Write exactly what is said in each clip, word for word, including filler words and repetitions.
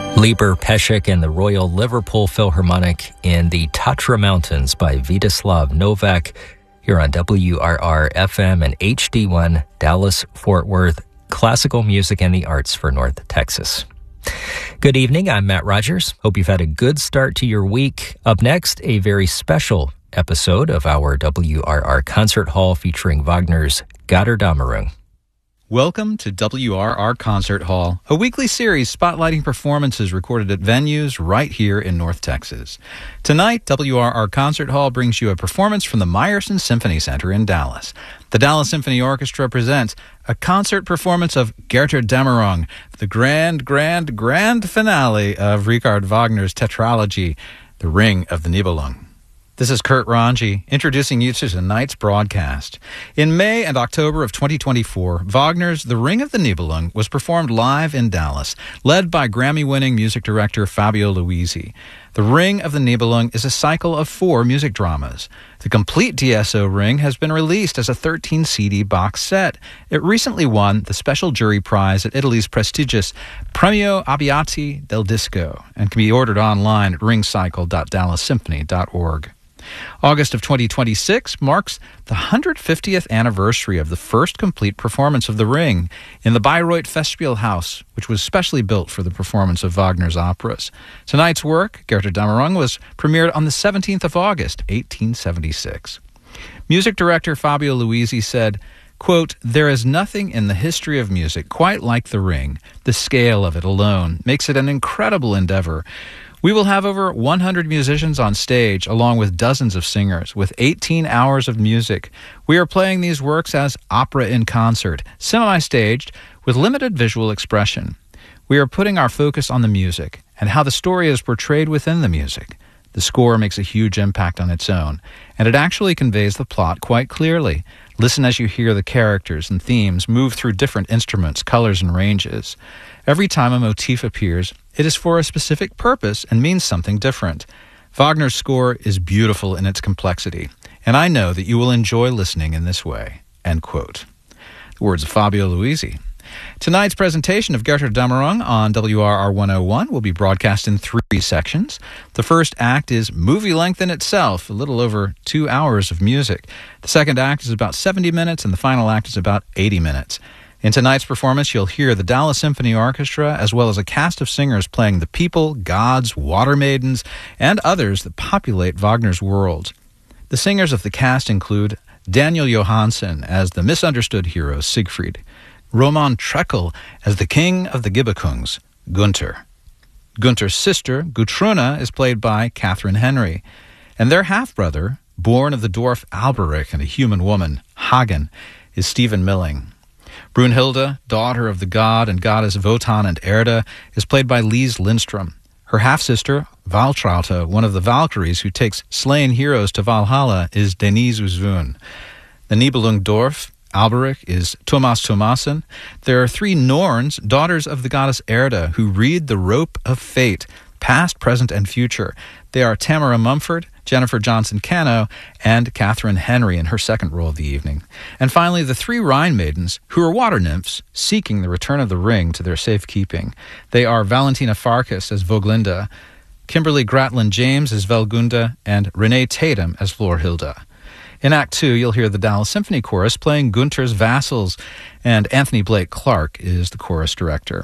Lieber Peshek and the Royal Liverpool Philharmonic in the Tatra Mountains by Viacheslav Novak here on W R R F M and H D one Dallas-Fort Worth, classical music and the arts for North Texas. Good evening, I'm Matt Rogers. Hope you've had a good start to your week. Up next, a very special episode of our W R R Concert Hall featuring Wagner's Götterdämmerung. Welcome to W R R Concert Hall, a weekly series spotlighting performances recorded at venues right here in North Texas. Tonight, W R R Concert Hall brings you a performance from the Meyerson Symphony Center in Dallas. The Dallas Symphony Orchestra presents a concert performance of Götterdämmerung, the grand, grand, grand finale of Richard Wagner's tetralogy, The Ring of the Nibelung. This is Kurt Ranji, introducing you to tonight's broadcast. In May and October of twenty twenty-four, Wagner's The Ring of the Nibelung was performed live in Dallas, led by Grammy-winning music director Fabio Luisi. The Ring of the Nibelung is a cycle of four music dramas. The complete D S O Ring has been released as a thirteen C D box set. It recently won the special jury prize at Italy's prestigious Premio Abbiati del Disco and can be ordered online at ringcycle dot dallas symphony dot org. August of twenty twenty-six marks the one hundred fiftieth anniversary of the first complete performance of The Ring in the Bayreuth Festspielhaus, which was specially built for the performance of Wagner's operas. Tonight's work, Götterdämmerung, was premiered on the seventeenth of August, eighteen seventy-six. Music director Fabio Luisi said, quote, "There is nothing in the history of music quite like The Ring. The scale of it alone makes it an incredible endeavor. We will have over one hundred musicians on stage, along with dozens of singers, with eighteen hours of music. We are playing these works as opera in concert, semi-staged, with limited visual expression. We are putting our focus on the music and how the story is portrayed within the music. The score makes a huge impact on its own, and it actually conveys the plot quite clearly. Listen as you hear the characters and themes move through different instruments, colors, and ranges. Every time a motif appears, it is for a specific purpose and means something different. Wagner's score is beautiful in its complexity, and I know that you will enjoy listening in this way." End quote. The words of Fabio Luisi. Tonight's presentation of Götterdämmerung on W R R one oh one will be broadcast in three sections. The first act is movie length in itself, a little over two hours of music. The second act is about seventy minutes, and the final act is about eighty minutes. In tonight's performance, you'll hear the Dallas Symphony Orchestra, as well as a cast of singers playing the people, gods, water maidens, and others that populate Wagner's world. The singers of the cast include Daniel Johansson as the misunderstood hero Siegfried, Roman Treckel as the king of the Gibbekungs, Gunther. Gunther's sister, Gutruna, is played by Catherine Henry, and their half-brother, born of the dwarf Alberich and a human woman, Hagen, is Stephen Milling. Brunhilde, daughter of the god and goddess Wotan and Erda, is played by Lise Lindstrom. Her half-sister, Valtraute, one of the Valkyries who takes slain heroes to Valhalla, is Denise Uzun. The Nibelung Dwarf, Alberich, is Thomas Thomassen. There are three Norns, daughters of the goddess Erda, who read the rope of fate, past, present, and future. They are Tamara Mumford, Jennifer Johnson Cano, and Catherine Henry in her second role of the evening. And finally, the three Rhine maidens, who are water nymphs, seeking the return of the ring to their safekeeping. They are Valentina Farkas as Voglinde, Kimberly Gratlin-James as Velgunda, and Renee Tatum as Florhilda. In Act Two, you'll hear the Dallas Symphony Chorus playing Gunther's vassals, and Anthony Blake Clark is the chorus director.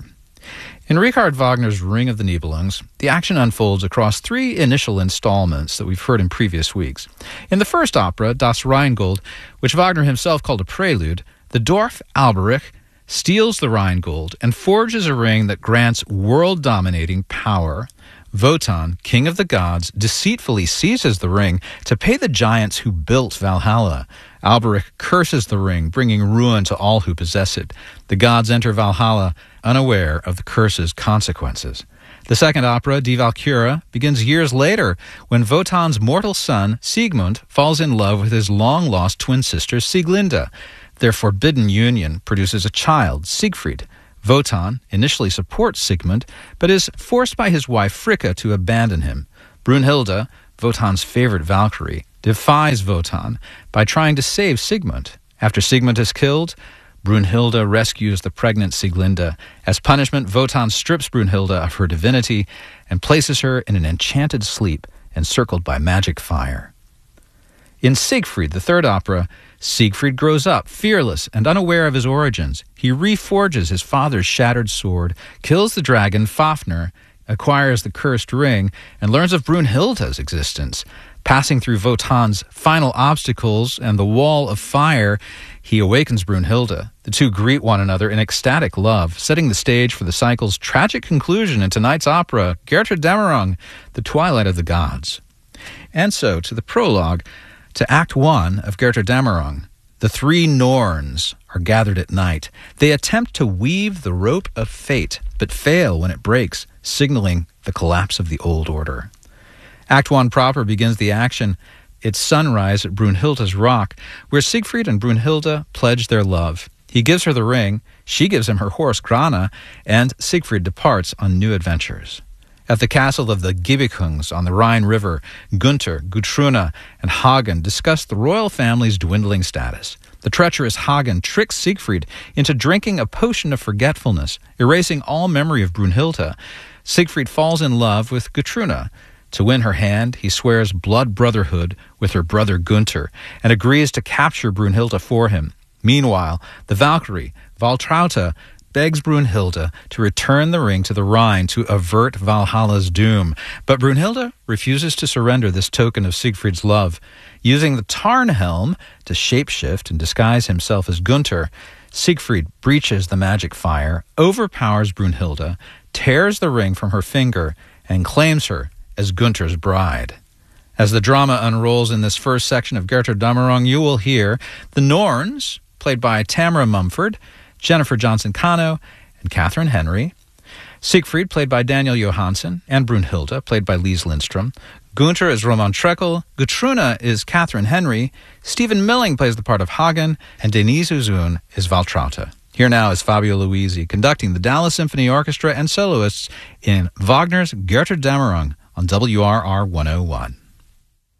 In Richard Wagner's Ring of the Nibelungs, the action unfolds across three initial installments that we've heard in previous weeks. In the first opera, Das Rheingold, which Wagner himself called a prelude, the dwarf Alberich steals the Rheingold and forges a ring that grants world-dominating power. Wotan, king of the gods, deceitfully seizes the ring to pay the giants who built Valhalla. Alberich curses the ring, bringing ruin to all who possess it. The gods enter Valhalla, unaware of the curse's consequences. The second opera, Die Walküre, begins years later when Wotan's mortal son, Siegmund, falls in love with his long-lost twin sister, Sieglinde. Their forbidden union produces a child, Siegfried. Wotan initially supports Siegmund, but is forced by his wife Fricka to abandon him. Brunhilde, Wotan's favorite Valkyrie, defies Wotan by trying to save Siegmund. After Siegmund is killed, Brunhilde rescues the pregnant Sieglinde. As punishment, Wotan strips Brunhilde of her divinity and places her in an enchanted sleep encircled by magic fire. In Siegfried, the third opera, Siegfried grows up, fearless and unaware of his origins. He reforges his father's shattered sword, kills the dragon Fafnir, acquires the cursed ring, and learns of Brunhilde's existence. Passing through Wotan's final obstacles and the wall of fire, he awakens Brunhilde. The two greet one another in ecstatic love, setting the stage for the cycle's tragic conclusion in tonight's opera, Götterdämmerung, The Twilight of the Gods. And so, to the prologue, to Act One of Götterdämmerung. The three Norns are gathered at night. They attempt to weave the rope of fate, but fail when it breaks, signaling the collapse of the old order. Act One proper begins the action. It's sunrise at Brunhilde's rock, where Siegfried and Brunhilde pledge their love. He gives her the ring, she gives him her horse Grane, and Siegfried departs on new adventures. At the castle of the Gibbikungs on the Rhine River, Gunther, Gutrune, and Hagen discuss the royal family's dwindling status. The treacherous Hagen tricks Siegfried into drinking a potion of forgetfulness, erasing all memory of Brunhilde. Siegfried falls in love with Gutrune. To win her hand, he swears blood brotherhood with her brother Gunther and agrees to capture Brunhilde for him. Meanwhile, the Valkyrie, Valtrauta, begs Brunhilde to return the ring to the Rhine to avert Valhalla's doom. But Brunhilde refuses to surrender this token of Siegfried's love. Using the Tarnhelm to shapeshift and disguise himself as Gunther, Siegfried breaches the magic fire, overpowers Brunhilde, tears the ring from her finger, and claims her as Gunther's bride. As the drama unrolls in this first section of Götterdämmerung, you will hear the Norns, played by Tamara Mumford, Jennifer Johnson-Cano, and Catherine Henry. Siegfried, played by Daniel Johansson, and Brunhilde, played by Lise Lindstrom. Gunther is Roman Treckel. Gutrune is Catherine Henry. Stephen Milling plays the part of Hagen, and Denise Uzun is Valtrauta. Here now is Fabio Luisi conducting the Dallas Symphony Orchestra and soloists in Wagner's Götterdämmerung on W R R one oh one.